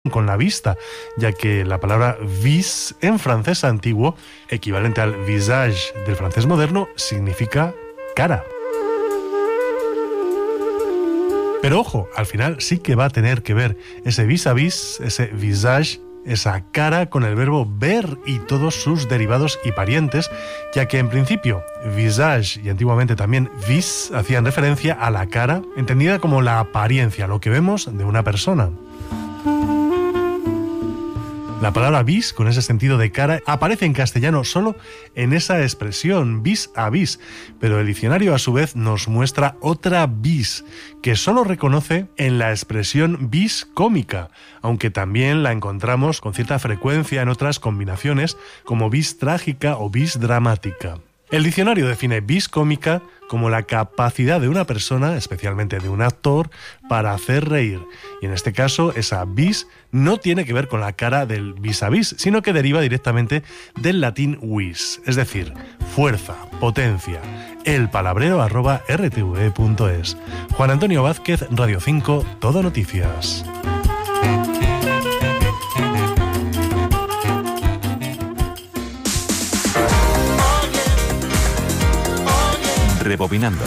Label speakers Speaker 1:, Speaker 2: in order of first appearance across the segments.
Speaker 1: con la vista, ya que la palabra vis en francés antiguo, equivalente al visage del francés moderno, significa cara. Pero ojo, al final sí que va a tener que ver ese vis-à-vis, ese visage, esa cara con el verbo ver y todos sus derivados y parientes, ya que en principio visage y antiguamente también vis hacían referencia a la cara, entendida como la apariencia, lo que vemos de una persona. La palabra vis, con ese sentido de cara, aparece en castellano solo en esa expresión, vis a vis, pero el diccionario a su vez nos muestra otra vis, que solo reconoce en la expresión vis cómica, aunque también la encontramos con cierta frecuencia en otras combinaciones, como vis trágica o vis dramática. El diccionario define vis cómica como la capacidad de una persona, especialmente de un actor, para hacer reír. Y en este caso, esa vis no tiene que ver con la cara del vis a vis, sino que deriva directamente del latín vis, es decir, fuerza, potencia. elpalabrero@rtve.es. Juan Antonio Vázquez, Radio 5, Todo Noticias.
Speaker 2: Rebobinando.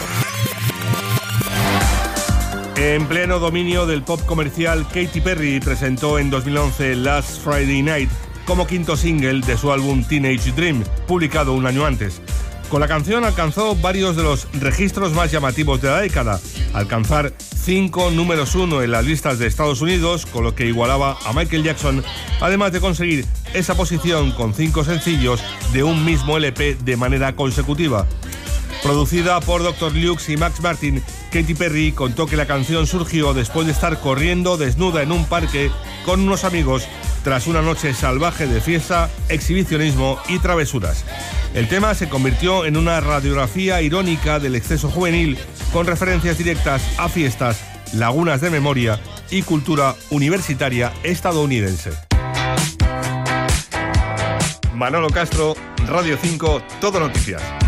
Speaker 3: En pleno dominio del pop comercial, Katy Perry presentó en 2011 Last Friday Night como quinto single de su álbum Teenage Dream, publicado un año antes. Con la canción alcanzó varios de los registros más llamativos de la década, alcanzar 5 números 1 en las listas de Estados Unidos, con lo que igualaba a Michael Jackson, además de conseguir esa posición con 5 sencillos de un mismo LP de manera consecutiva. Producida por Dr. Luke y Max Martin, Katy Perry contó que la canción surgió después de estar corriendo desnuda en un parque con unos amigos tras una noche salvaje de fiesta, exhibicionismo y travesuras. El tema se convirtió en una radiografía irónica del exceso juvenil, con referencias directas a fiestas, lagunas de memoria y cultura universitaria estadounidense. Manolo Castro, Radio 5, Todo Noticias.